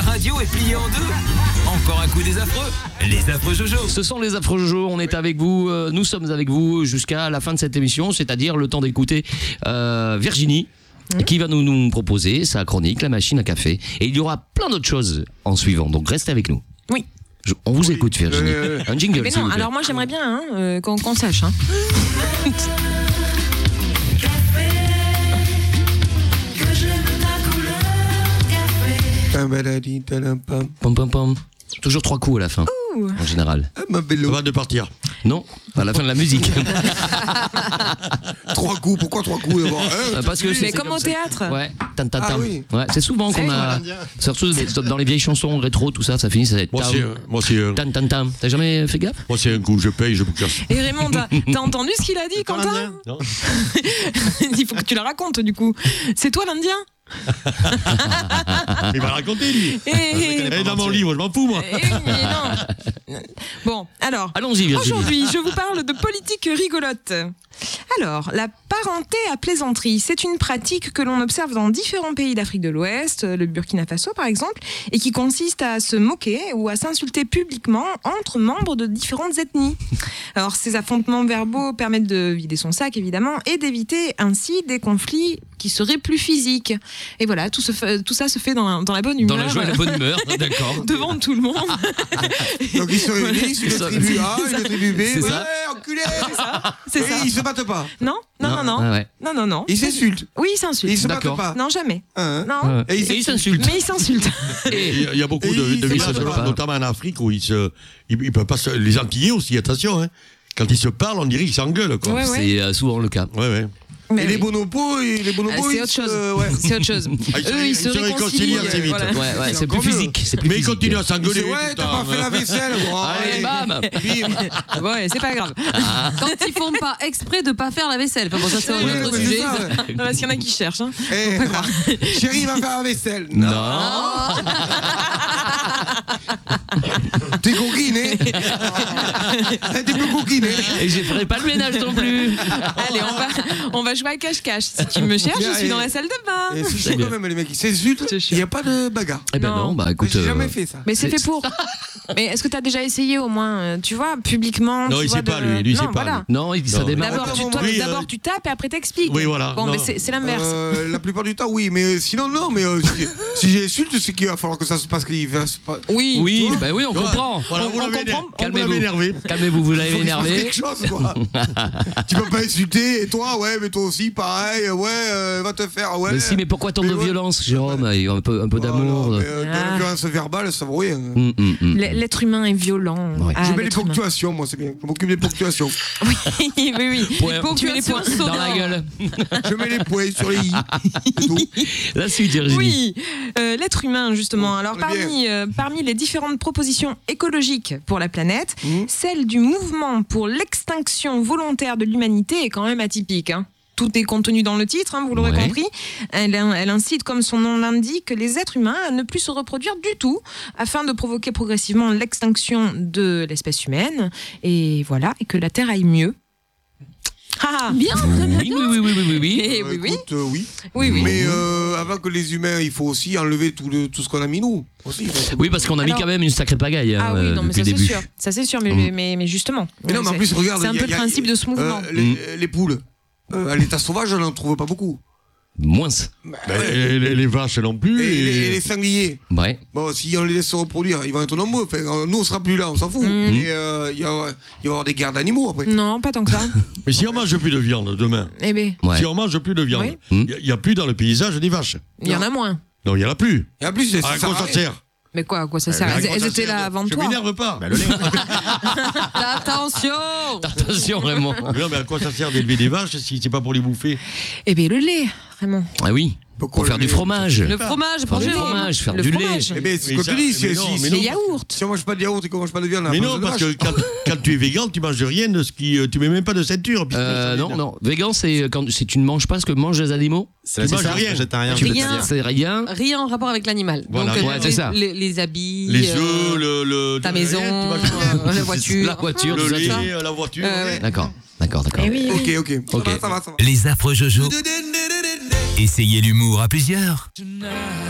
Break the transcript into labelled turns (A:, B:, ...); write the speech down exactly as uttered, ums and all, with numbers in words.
A: La radio est pliée en deux. Encore un coup des affreux. Les affreux Jojo.
B: Ce sont les affreux Jojo, on est avec vous, euh, nous sommes avec vous jusqu'à la fin de cette émission, c'est-à-dire le temps d'écouter euh, Virginie. Mmh. Qui va nous, nous proposer sa chronique, la machine à café. Et il y aura plein d'autres choses en suivant, donc restez avec nous.
C: Oui.
B: Je, on vous oui. écoute, Virginie. Euh... Un jingle.
C: Mais non, alors moi j'aimerais bien hein, euh, qu'on, qu'on sache. Hein.
B: Pom pom pom. Toujours trois coups à la fin. Ouh. En général.
D: Ah, ma belle.
E: Avant de partir.
B: Non, à la fin de la musique.
D: Trois coups, pourquoi trois coups d'abord
C: hein, Parce que c'est, c'est comme, comme au théâtre.
B: Ouais, tam, tam, tam.
D: Ah, oui.
B: Ouais, c'est souvent qu'on a. Surtout dans les vieilles chansons rétro, tout ça, ça finit, ça va être.
E: Moi, c'est. Moi, c'est.
B: Tam, tam, tam. T'as jamais fait gaffe?
E: Moi, c'est un coup, je paye, je vous casse.
C: Et Raymond, t'as, t'as entendu ce qu'il a dit, Quentin? Non. Il faut que tu la racontes, du coup. C'est toi l'Indien?
E: Il va raconter lui. Et, et, et dans mon livre, je m'en fous moi.
C: Et, non. Bon, alors.
B: Allons-y, Virginie.
C: Aujourd'hui, je vous parle de politique rigolote. Alors, la parenté à plaisanterie, c'est une pratique que l'on observe dans différents pays d'Afrique de l'Ouest, le Burkina Faso par exemple, et qui consiste à se moquer ou à s'insulter publiquement entre membres de différentes ethnies. Alors, ces affrontements verbaux permettent de vider son sac évidemment et d'éviter ainsi des conflits qui seraient plus physiques. Et voilà, tout, se fait, tout ça se fait dans, dans la bonne humeur.
B: Dans la joie et la bonne humeur, d'accord.
C: Devant tout le monde.
D: Donc ils se réunissent, une tribu A, une tribu B.
B: C'est
D: ouais,
B: ça.
D: enculé.
C: C'est ça. C'est
D: et
C: ça.
D: ils se battent pas.
C: Non, non, non, non.
B: Ah ouais.
C: Non, non, non.
D: Ils s'insultent.
C: Oui, ils s'insultent.
D: Ils se
B: d'accord.
D: battent pas.
C: Non, jamais.
D: Hein
C: non.
D: Et ils,
B: et ils s'insultent.
C: Mais ils s'insultent.
E: Il y a beaucoup de, de villages, notamment en Afrique, où ils se, ils, ils peuvent pas se, les Antillais aussi, attention, hein. Quand ils se parlent, on dirait qu'ils s'engueulent, quoi.
C: Ouais, ouais.
B: C'est euh, souvent le cas.
E: Ouais, ouais.
D: Mais et oui. les bonobos, et les bonobos,
C: ah, c'est autre chose. Euh, ouais. C'est autre chose.
E: Ah, ils
C: Eux, ils se réconcilient
E: assez vite.
C: Voilà.
B: Ouais, ouais, c'est, c'est plus physique. C'est plus
E: mais
B: physique.
E: ils continuent à s'engueuler.
D: Ouais, t'as pas fait la vaisselle. Oh,
B: allez, bam.
C: Ouais, c'est pas grave.
F: Quand ils font pas exprès de pas faire la vaisselle. Enfin, bon, ça c'est un
D: ouais,
F: autre
D: ouais,
F: sujet.
D: ça, ouais.
C: Parce qu'il y en a qui cherchent. Hein.
D: Hey, pas croire. Chérie, va faire la vaisselle.
B: Non.
D: non. T'es coquiné. T'es peu coquiné.
B: Et je ferai pas le ménage non plus.
C: Allez, on va, on va jouer à cache-cache. Si tu me cherches, je suis dans la salle de bain.
D: Et c'est chaud quand même, les mecs, ils s'insultent. Il n'y a pas de bagarre.
B: Eh ben non, non bah écoute.
D: J'ai jamais
B: euh...
D: fait ça.
C: Mais c'est, c'est fait pour. Mais est-ce que tu as déjà essayé au moins, tu vois, publiquement?
E: Non,
C: tu
E: il
C: vois,
E: sait
C: de...
E: pas, lui. Lui, il sait pas.
C: Voilà.
B: Non, il dit ça démarre.
C: D'abord, tu, toi, oui, d'abord euh... tu tapes et après t'expliques.
E: Oui, voilà.
C: Bon,
E: non.
C: mais c'est, c'est l'inverse.
D: Euh, la plupart du temps, oui. Mais sinon, non. Mais euh, si, si j'insulte, c'est qu'il va falloir que ça se passe. Qu'il va se pas...
C: Oui.
B: Oui, bah oui, on comprend.
E: Voilà,
B: on,
E: vous
B: on
E: l'avez
B: comprend.
E: Calmez-vous.
B: Énervé. Calmez-vous, vous l'avez énervé.
D: Quelque chose, quoi. Tu peux pas insulter. Et toi, ouais, mais toi aussi, pareil. Ouais, euh, va te faire. Ouais.
B: Mais si, mais pourquoi tant de
D: ouais.
B: violence, Jérôme? Un peu, un peu d'amour.
D: Voilà, mais, euh, ah. La violence verbale, ça vaut rien.
B: Mm, mm, mm.
C: L'être humain est violent.
B: Ouais.
C: Ah,
D: je mets les ponctuations, humain. Moi, c'est bien. Je m'occupe des ponctuations.
C: Oui, oui, oui.
B: Point.
C: Tu mets les points
B: dans la gueule.
D: Je mets les points sur les i. C'est tout.
B: La suite, Virginie.
C: Oui, euh, l'être humain, justement. Alors, parmi, euh, parmi les différentes propositions écologiques pour la planète, mmh. celle du mouvement pour l'extinction volontaire de l'humanité est quand même atypique, hein. Tout est contenu dans le titre, hein, vous l'aurez ouais. compris. Elle, elle incite, comme son nom l'indique, les êtres humains à ne plus se reproduire du tout, afin de provoquer progressivement l'extinction de l'espèce humaine. Et voilà, et que la Terre aille mieux.
F: Ah, bien,
B: oui, oui, oui, oui, oui, oui.
C: Et oui, oui.
D: Écoute, euh, oui.
C: oui, oui.
D: Mais euh, avant que les humains, il faut aussi enlever tout, le, tout ce qu'on a mis nous. Aussi,
B: oui, parce qu'on a
C: Alors,
B: mis quand même une sacrée pagaille.
C: Ah
B: euh,
C: oui, non, mais ça
B: c'est
C: sûr. Ça c'est sûr, mais, mmh. mais, mais justement.
D: Mais non, mais en plus, regarde.
C: C'est un
D: y a,
C: peu le principe
D: y a,
C: de ce mouvement.
D: Euh, les, mmh. les poules, euh, à l'état sauvage, on n'en trouve pas beaucoup.
B: Moins.
E: Bah, ouais. et les, les vaches non plus.
D: Et,
E: et...
D: Les, et les sangliers.
B: Ouais.
D: Bon, si on les laisse se reproduire, ils vont être nombreux. Enfin, nous, on sera plus là, on s'en fout.
C: Mmh.
D: Et euh, il y, y va y avoir des guerres d'animaux après.
C: Non, pas tant que ça.
E: Mais si on mange plus de viande demain,
C: eh ben.
E: ouais. si on mange plus de viande, il oui. n'y a, a plus dans le paysage des vaches.
C: Il y en a moins.
E: Non, il n'y en a plus.
D: Et en plus, c'est
E: à quoi ça sert?
C: Mais quoi, à quoi ça sert? Elles, elles étaient là avant
E: je
C: toi.
E: Je m'énerve pas.
B: Bah, le lait.
C: Attention.
B: Attention, Raymond.
E: Non, mais à quoi ça sert d'élever des vaches si c'est pas pour les bouffer?
C: Eh bien, le lait, Raymond.
B: Ah oui. Pour faire du fromage.
F: Le fromage,
B: faire du fromage, faire du lait.
D: Eh bien, c'est ce que tu dis, c'est si,
C: les yaourts.
D: Si on mange pas de yaourt et qu'on mange pas de viande,
E: mais non, parce que quand, quand tu es végan, tu manges rien de ce qui, tu mets même pas de ceinture.
B: Euh, non, non. Végan, c'est quand si tu ne manges pas ce que mangent les animaux.
E: C'est tu manges rien.
F: Végétarien.
B: Rien. C'est rien.
F: Rien en rapport avec l'animal.
E: Voilà,
F: donc
B: ouais,
F: les,
B: c'est ça.
F: Les, les habits,
E: les œufs, le, le,
F: ta maison,
E: rien,
F: la voiture,
B: la voiture,
E: le lait, la voiture.
C: Euh,
B: d'accord, d'accord, d'accord.
C: Eh oui,
D: oui. Ok, ok.
B: Ok.
D: Ça va, ça va, ça va.
A: Les affreux Jojo. Essayez l'humour à plusieurs.